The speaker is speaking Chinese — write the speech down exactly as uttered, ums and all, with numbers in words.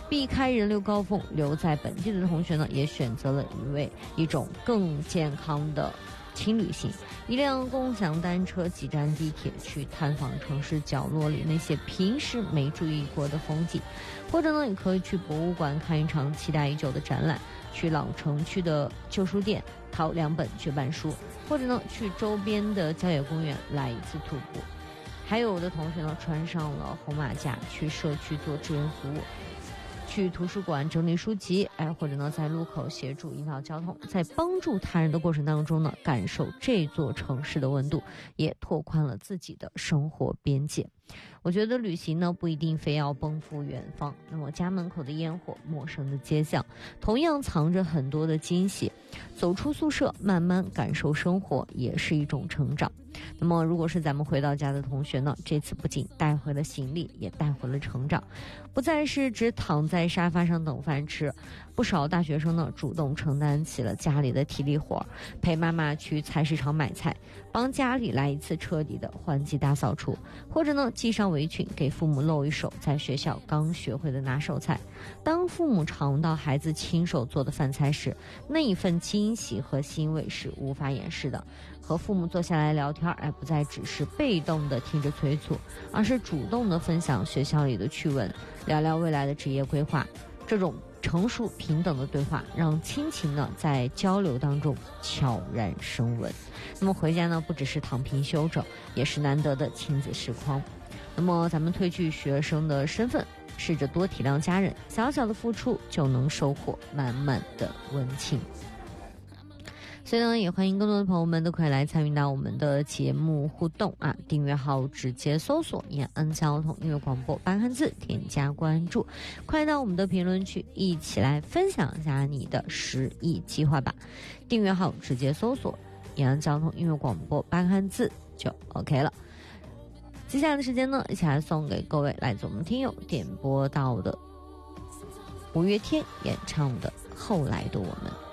避开人流高峰，留在本地的同学呢，也选择了一位一种更健康的轻旅行，一辆共享单车，几站地铁，去探访城市角落里那些平时没注意过的风景，或者呢，你可以去博物馆看一场期待已久的展览，去老城区的旧书店淘两本绝版书，或者呢，去周边的郊野公园来一次徒步。还有的同学呢，穿上了红马甲，去社区做志愿服务，去图书馆整理书籍，哎，或者呢，在路口协助引导交通，在帮助他人的过程当中呢，感受这座城市的温度，也拓宽了自己的生活边界。我觉得旅行呢，不一定非要奔赴远方，那么家门口的烟火，陌生的街巷，同样藏着很多的惊喜。走出宿舍，慢慢感受生活，也是一种成长。那么如果是咱们回到家的同学呢，这次不仅带回了行李，也带回了成长，不再是只躺在沙发上等饭吃。不少大学生呢，主动承担起了家里的体力活，陪妈妈去菜市场买菜，帮家里来一次彻底的换季大扫除，或者呢，系上围裙给父母露一手在学校刚学会的拿手菜。当父母尝到孩子亲手做的饭菜时，那一份惊喜和欣慰是无法掩饰的。和父母坐下来聊天，而不再只是被动的听着催促，而是主动的分享学校里的趣闻，聊聊未来的职业规划。这种成熟平等的对话，让亲情呢在交流当中悄然升温。那么回家呢，不只是躺平休整，也是难得的亲子时光。那么咱们褪去学生的身份，试着多体谅家人，小小的付出就能收获满满的温情。所以呢，也欢迎更多的朋友们都可以来参与到我们的节目互动啊！订阅号直接搜索延安交通音乐广播八汉字，添加关注，快到我们的评论区一起来分享一下你的十亿计划吧！订阅号直接搜索延安交通音乐广播八汉字就 OK 了。接下来的时间呢，一起来送给各位来自我们听友点播到的五月天演唱的《后来的我们》。